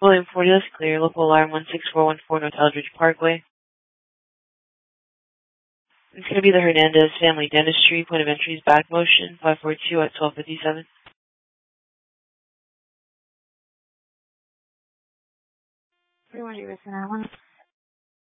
William Fordyce, clear. Local alarm 16414 North Eldridge Parkway. It's going to be the Hernandez Family Dentistry. Point of entry is back motion, 542 at 1257. We want to listen.